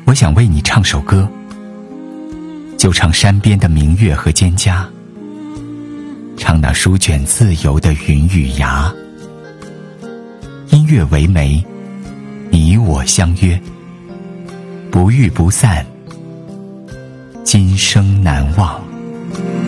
我想为你唱首歌，就唱山边的明月和蒹葭，唱那书卷自由的云与崖。音乐为媒，你我相约，不遇不散，今生难忘。